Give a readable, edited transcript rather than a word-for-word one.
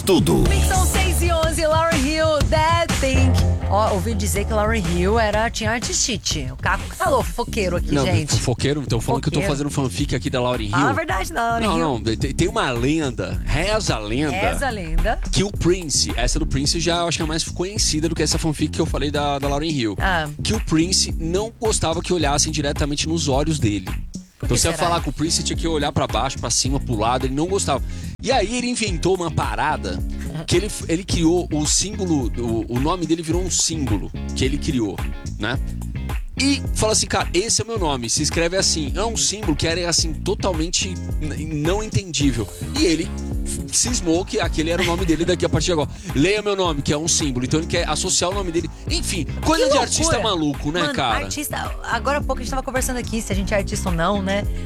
tudo. São 6h11, Lauryn Hill, That Thing. Ó, ouvi dizer que Lauryn Hill tinha artistite. O Caco falou fofoqueiro aqui, Não, gente. fofoqueiro? Então falando que eu tô Fofoqueiro. fazendo fanfic aqui da Lauryn Hill. Fala a verdade da Lauryn Hill. Não, tem uma lenda, reza a lenda. Reza a lenda. Que o Prince, essa do Prince já eu acho que é mais conhecida do que essa fanfic que eu falei da Lauryn Hill. Que o Prince não gostava que olhassem diretamente nos olhos dele. Então você ia falar com o Prince, tinha que olhar pra baixo, pra cima, pro lado, ele não gostava. E aí ele inventou uma parada que ele criou o símbolo, o nome dele virou um símbolo que ele criou, né? E fala assim, cara, esse é o meu nome, se escreve assim. É um símbolo que era assim, totalmente não entendível. E ele cismou que aquele era o nome dele daqui a partir de agora. Leia meu nome, que é um símbolo. Então ele quer associar o nome dele. Enfim, coisa de artista maluco, né, mano, cara? Artista, agora há pouco a gente tava conversando aqui se a gente é artista ou não, né?